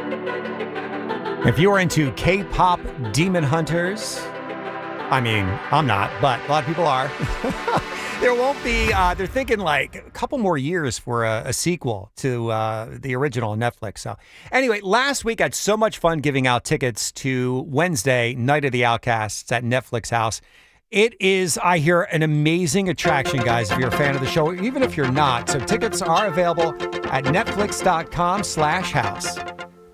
If you are into K-pop demon hunters, I mean, I'm not, but a lot of people are. There won't be, they're thinking like a couple more years for a sequel to the original on Netflix. So anyway, last week I had so much fun giving out tickets to Wednesday, Night of the Outcasts at Netflix House. It is, I hear, an amazing attraction, guys, if you're a fan of the show, even if you're not. So tickets are available at netflix.com/house.